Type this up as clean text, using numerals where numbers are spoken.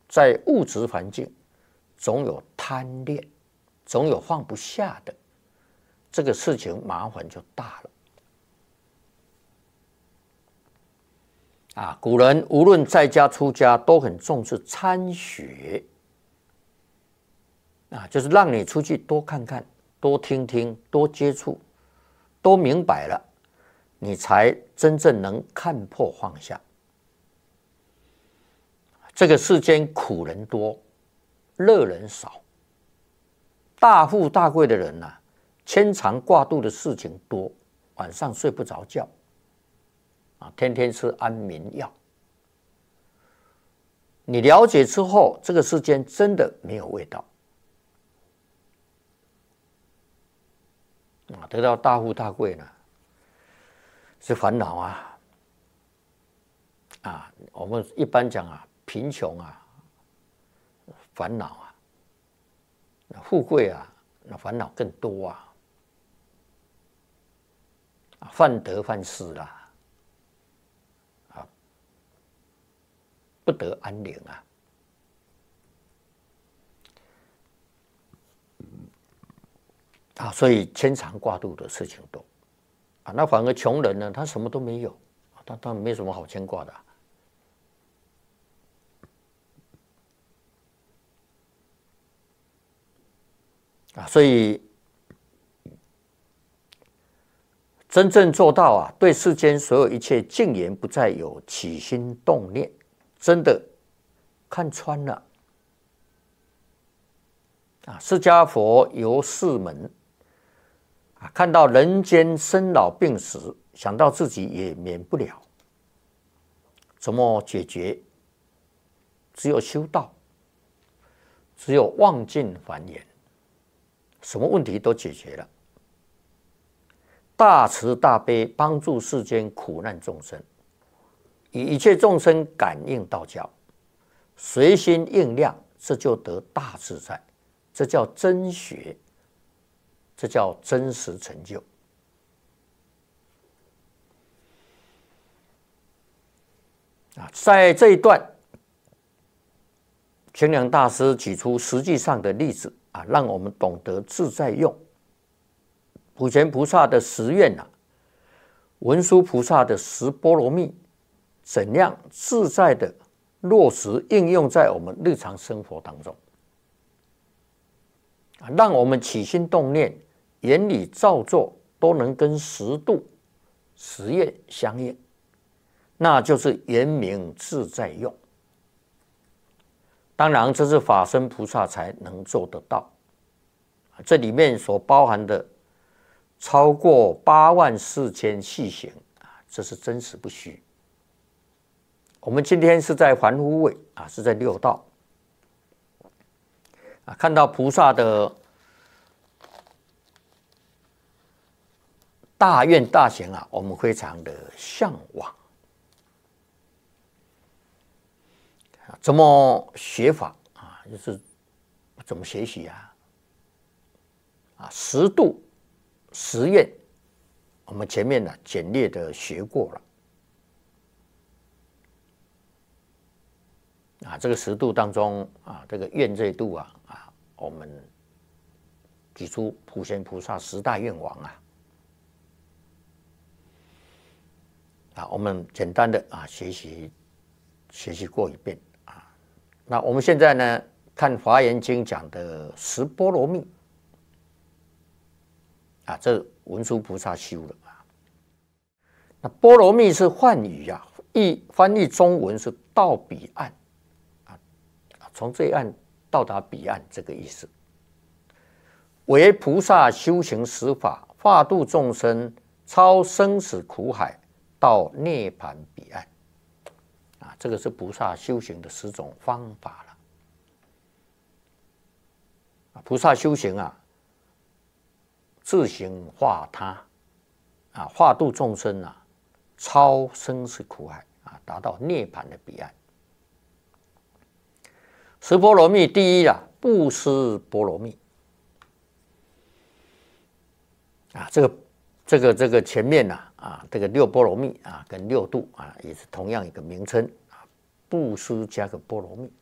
在物质环境总有贪恋，总有放不下的，这个事情麻烦就大了。古人无论在家出家都很重视参学，就是让你出去多看看、多听听、多接触、多明白了，你才真正能看破放下。这个世间苦人多，乐人少。大富大贵的人牵肠挂肚的事情多，晚上睡不着觉，天天吃安眠药。你了解之后，这个世间真的没有味道。得到大富大贵呢，是烦恼我们一般讲贫穷烦恼富贵那烦恼更多患得患失不得安宁所以牵肠挂肚的事情多那反而穷人呢，他什么都没有，他没什么好牵挂的所以真正做到对世间所有一切竟然不再有起心动念，真的看穿了释迦佛游四门看到人间生老病死，想到自己也免不了，怎么解决？只有修道，只有忘尽还原，什么问题都解决了。大慈大悲，帮助世间苦难众生，以一切众生感应道交，随心应量，这就得大自在，这叫真学，这叫真实成就。在这一段，清凉大师举出实际上的例子让我们懂得自在用。普贤菩萨的十愿文殊菩萨的十波罗蜜，怎样自在的落实应用在我们日常生活当中，让我们起心动念、言语造作都能跟十度、十愿相应，那就是圆明自在用。当然，这是法身菩萨才能做得到。这里面所包含的超过84000细行这是真实不虚。我们今天是在凡夫位是在六道看到菩萨的大愿大行我们非常的向往。怎么学法就是怎么学习十度十愿，我们前面简略的学过了这个十度当中这个愿这一度我们举出普贤菩萨10大愿王我们简单的学习过一遍那我们现在呢看华严经讲的十波罗蜜这文殊菩萨修了那波罗蜜是梵语翻译中文是到彼岸从这一岸到达彼岸这个意思。为菩萨修行十法，化度众生，超生死苦海，到涅槃彼岸这个是菩萨修行的10种方法了。菩萨修行自行化他化度众生超生死苦海达到涅槃的彼岸。十波罗蜜第一布施波罗蜜这个前面这个6波罗蜜跟6度也是同样一个名称布施加个波罗蜜